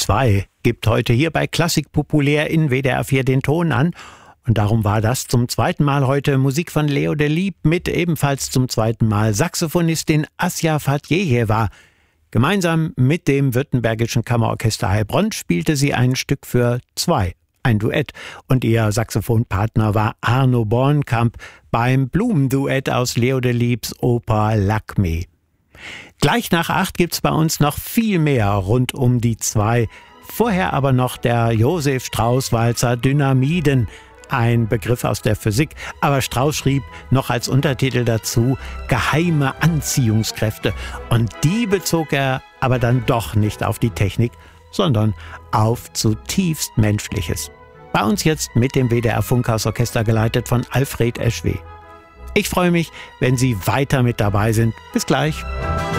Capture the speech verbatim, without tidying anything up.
zwei gibt heute hier bei Klassik populär in W D R vier den Ton an. Und darum war das zum zweiten Mal heute Musik von Leo de Lieb mit ebenfalls zum zweiten Mal Saxophonistin Asja Fatjejewa. Gemeinsam mit dem Württembergischen Kammerorchester Heilbronn spielte sie ein Stück für zwei, ein Duett. Und ihr Saxophonpartner war Arno Bornkamp beim Blumenduett aus Leo de Liebs Oper Lakme. Gleich nach acht gibt's bei uns noch viel mehr rund um die zwei. Vorher aber noch der Josef Strauß-Walzer Dynamiden. Ein Begriff aus der Physik, aber Strauß schrieb noch als Untertitel dazu geheime Anziehungskräfte. Und die bezog er aber dann doch nicht auf die Technik, sondern auf zutiefst Menschliches. Bei uns jetzt mit dem W D R Funkhausorchester geleitet von Alfred Eschwe. Ich freue mich, wenn Sie weiter mit dabei sind. Bis gleich.